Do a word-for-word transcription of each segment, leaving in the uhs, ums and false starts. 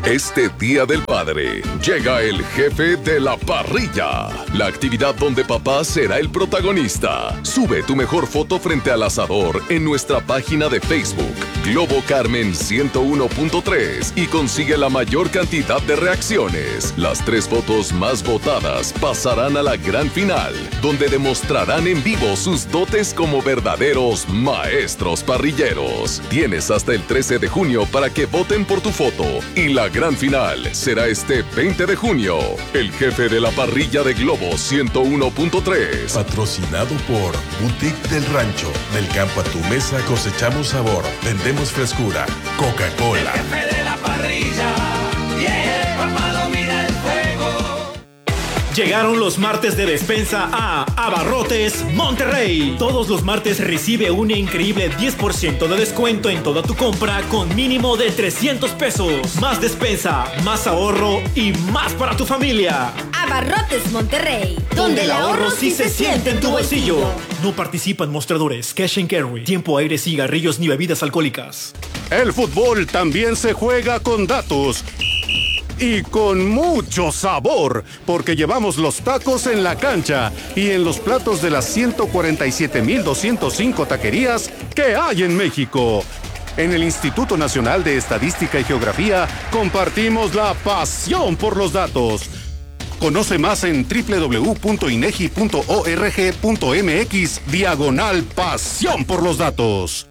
Este Día del Padre, llega el jefe de la parrilla. La actividad donde papá será el protagonista. Sube tu mejor foto frente al asador en nuestra página de Facebook, Globo Carmen ciento uno punto tres, y consigue la mayor cantidad de reacciones. Las tres fotos más votadas pasarán a la gran final, donde demostrarán en vivo sus dotes como verdaderos maestros parrilleros. Tienes hasta el trece de junio para que voten por tu foto, y la gran final será este veinte de junio. El jefe de la parrilla de Globo ciento uno punto tres. Patrocinado por Boutique del Rancho. Del campo a tu mesa cosechamos sabor. Vendemos frescura. Coca-Cola. El jefe de la parrilla. Yeah, papá domina el fuego. Llegaron los martes de despensa a Abarrotes Monterrey. Todos los martes recibe un increíble diez por ciento de descuento en toda tu compra con mínimo de trescientos pesos. Más despensa, más ahorro y más para tu familia. Abarrotes Monterrey, donde el ahorro sí se siente en tu bolsillo. No participa en mostradores, cash and carry, tiempo aire, cigarrillos ni bebidas alcohólicas. El fútbol también se juega con datos. Y con mucho sabor, porque llevamos los tacos en la cancha y en los platos de las ciento cuarenta y siete mil doscientos cinco taquerías que hay en México. En el Instituto Nacional de Estadística y Geografía compartimos la pasión por los datos. Conoce más en doble u doble u doble u punto inegi punto org punto mx diagonal pasión por los datos.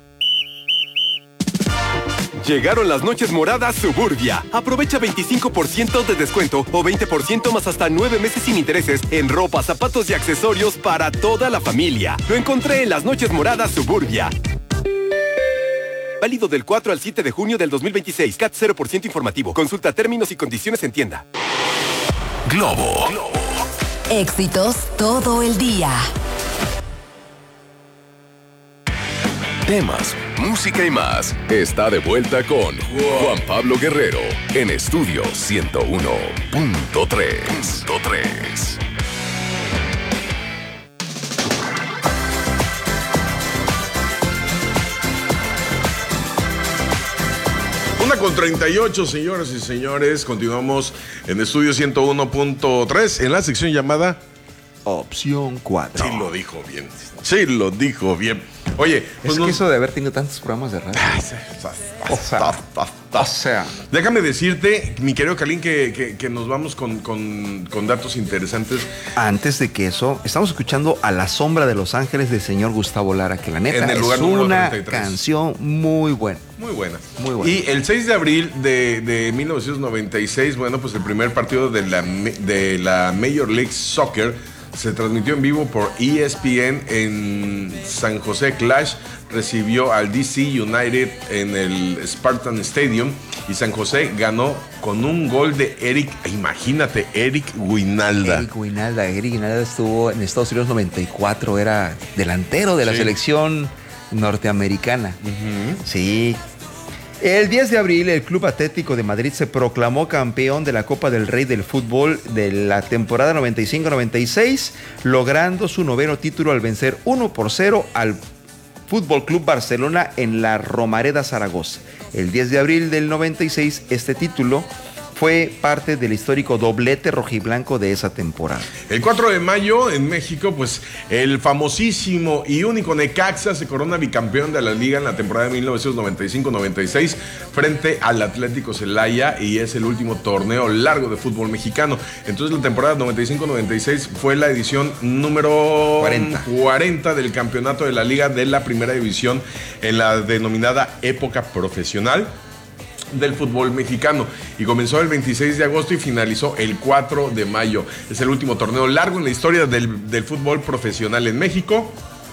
Llegaron las noches moradas Suburbia. Aprovecha veinticinco por ciento de descuento o veinte por ciento más hasta nueve meses sin intereses en ropa, zapatos y accesorios para toda la familia. Lo encontré en las noches moradas Suburbia. Válido del cuatro al siete de junio del dos mil veintiséis. C A T cero por ciento informativo. Consulta términos y condiciones en tienda. Globo. Éxitos todo el día. Temas, música y más. Está de vuelta con Juan Pablo Guerrero en Estudio ciento uno punto tres. Una con treinta y ocho, señoras y señores. Continuamos en Estudio ciento uno punto tres en la sección llamada Opción cuatro. Sí lo dijo bien. Sí lo dijo bien. Oye, pues es nos... que eso de haber tenido tantos programas de radio. Ay, o, sea, o sea, déjame decirte, mi querido Calín, que, que, que nos vamos con, con, con datos interesantes. Antes de que eso, estamos escuchando A la sombra de los ángeles del señor Gustavo Lara, que la neta es una canción muy buena. Muy buena. Muy buena. Y el seis de abril de, de mil novecientos noventa y seis, bueno, pues el primer partido de la, de la Major League Soccer se transmitió en vivo por E S P N en San José. Clash recibió al D C United en el Spartan Stadium y San José ganó con un gol de Eric, imagínate, Eric Guinalda. Eric Guinalda, Eric Guinalda estuvo en Estados Unidos noventa y cuatro, era delantero de la sí. selección norteamericana. Uh-huh. Sí. El diez de abril, el Club Atlético de Madrid se proclamó campeón de la Copa del Rey del fútbol de la temporada noventa y cinco noventa y seis, logrando su noveno título al vencer uno por cero al Fútbol Club Barcelona en la Romareda, Zaragoza. El diez de abril del noventa y seis, este título fue parte del histórico doblete rojiblanco de esa temporada. El cuatro de mayo en México, pues el famosísimo y único Necaxa se corona bicampeón de la liga en la temporada de mil novecientos noventa y cinco noventa y seis frente al Atlético Celaya, y es el último torneo largo de fútbol mexicano. Entonces la temporada noventa y cinco noventa y seis fue la edición número cuarenta. cuarenta del campeonato de la liga de la primera división en la denominada época profesional del fútbol mexicano, y comenzó el veintiséis de agosto y finalizó el cuatro de mayo. Es el último torneo largo en la historia del, del fútbol profesional en México.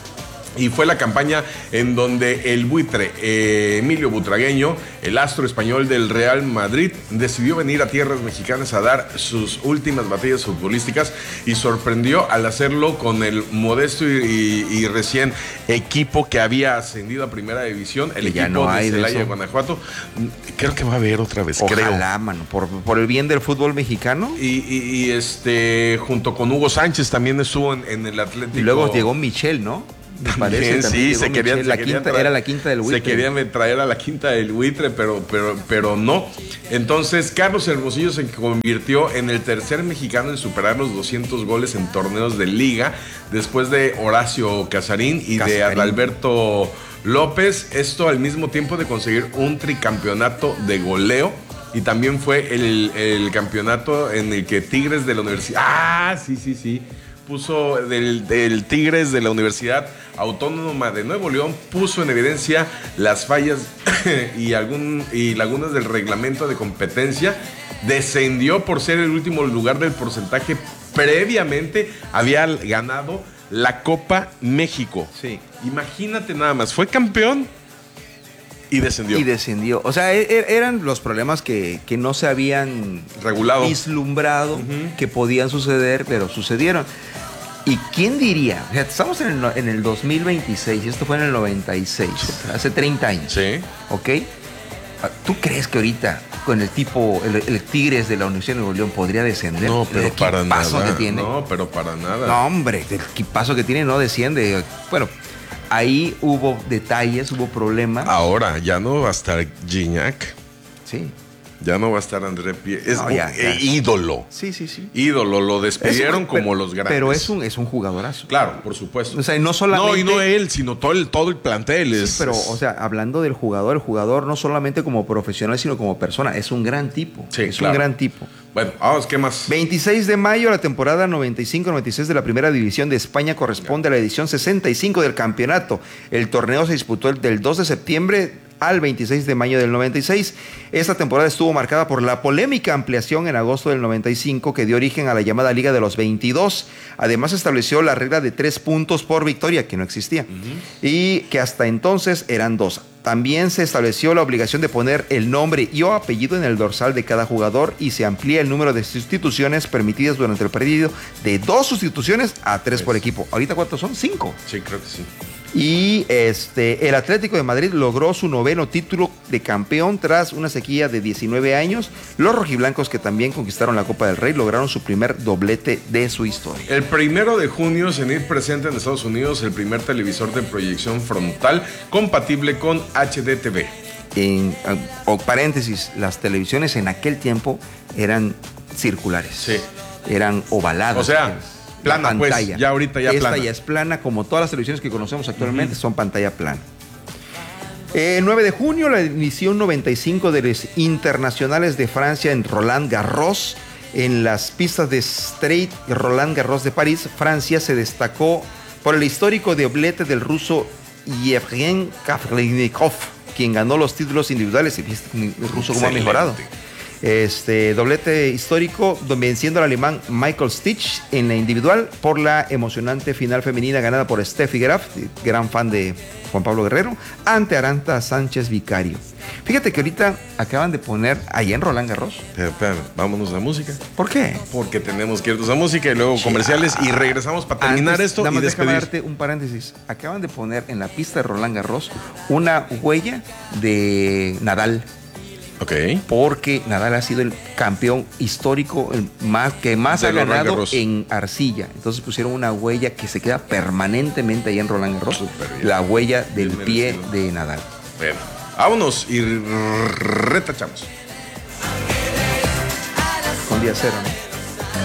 Y fue la campaña en donde el buitre eh, Emilio Butragueño, el astro español del Real Madrid, decidió venir a tierras mexicanas a dar sus últimas batallas futbolísticas, y sorprendió al hacerlo con el modesto y, y, y recién equipo que había ascendido a primera división, el que equipo no de Celaya de Guanajuato. Creo que va a haber otra vez. Ojalá, creo. mano, por, por el bien del fútbol mexicano. Y, y, y este, junto con Hugo Sánchez también estuvo en, en el Atlético. Y luego llegó Michel, ¿no? me parece. Sí, se querían, la se querían quinta, traer, era la quinta del buitre. Se querían traer a la quinta del buitre, pero, pero, pero no. Entonces, Carlos Hermosillo se convirtió en el tercer mexicano en superar los doscientos goles en torneos de liga, después de Horacio Casarín y Casarín. de Adalberto López. Esto al mismo tiempo de conseguir un tricampeonato de goleo. Y también fue el, el campeonato en el que Tigres de la Universidad... Ah, sí, sí, sí. Puso del, del Tigres de la Universidad Autónoma de Nuevo León, puso en evidencia las fallas y, algún, y lagunas del reglamento de competencia. Descendió por ser el último lugar del porcentaje. Previamente había ganado la Copa México. Sí. Imagínate nada más, fue campeón y descendió. Y descendió. O sea, er, eran los problemas que, que no se habían regulado, vislumbrado, uh-huh. que podían suceder, pero sucedieron. ¿Y quién diría? O sea, estamos en el, en el dos mil veintiséis y esto fue en el noventa y seis, hace treinta años. Sí. ¿Ok? ¿Tú crees que ahorita con el tipo, el, el Tigres de la Universidad de Nuevo León podría descender? No, pero el para nada. Que tiene. No, pero para nada. No, hombre, el equipazo que tiene no desciende. Bueno, ahí hubo detalles, hubo problemas. Ahora ya no va a estar Gignac. Sí. Ya no va a estar André Pierre. Es no, un ya, ya. ídolo. Sí, sí, sí. Ídolo. Lo despidieron un, como pero, los grandes. Pero es un, es un jugadorazo. Claro, por supuesto. O sea, no solamente... No, y no él, sino todo el, todo el plantel. Es, sí, pero, o sea, hablando del jugador, el jugador no solamente como profesional, sino como persona. Es un gran tipo. Sí, es claro. un gran tipo. Bueno, vamos, ¿qué más? veintiséis de mayo, la temporada noventa y cinco noventa y seis de la Primera División de España corresponde a la edición sesenta y cinco del campeonato. El torneo se disputó del dos de septiembre al veintiséis de mayo del noventa y seis. Esta temporada estuvo marcada por la polémica ampliación en agosto del noventa y cinco que dio origen a la llamada Liga de los veintidós. Además estableció la regla de tres puntos por victoria, que no existía, uh-huh. y que hasta entonces eran dos. También se estableció la obligación de poner el nombre y o apellido en el dorsal de cada jugador y se amplía el número de sustituciones permitidas durante el periodo de dos sustituciones a tres pues, por equipo. ¿Ahorita cuántos son? Cinco. Sí, creo que sí. Y este, el Atlético de Madrid logró su noveno título de campeón tras una sequía de diecinueve años. Los rojiblancos, que también conquistaron la Copa del Rey, lograron su primer doblete de su historia. El primero de junio se hizo presente en Estados Unidos el primer televisor de proyección frontal compatible con H D T V. En o, paréntesis, las televisiones en aquel tiempo eran circulares. Sí. Eran ovaladas. O sea, plana, pantalla. Pues, ya ahorita ya Esta plana. ya es plana, como todas las televisiones que conocemos actualmente, uh-huh. son pantalla plana. El nueve de junio, la edición noventa y cinco de los internacionales de Francia en Roland Garros. En las pistas de Strait Roland Garros de París, Francia se destacó por el histórico doblete del ruso Yevgeny Kafelnikov, quien ganó los títulos individuales. Y el ruso cómo ha mejorado. Este doblete histórico, venciendo al alemán Michael Stich en la individual por la emocionante final femenina ganada por Steffi Graf, gran fan de Juan Pablo Guerrero, ante Arantxa Sánchez Vicario. Fíjate que ahorita acaban de poner allá en Roland Garros. Pero, espera, vámonos a música. ¿Por qué? Porque tenemos que irnos a música y luego comerciales y regresamos para terminar Antes, esto nada más y déjame despedir. darte un paréntesis. Acaban de poner en la pista de Roland Garros una huella de Nadal. Ok. Porque Nadal ha sido el campeón histórico el más, que más de ha ganado Garros. En arcilla. Entonces pusieron una huella que se queda permanentemente ahí en Roland Garros. La huella del bien pie merecido. de Nadal. Bueno, vámonos y retachamos. Con día cero, ¿no?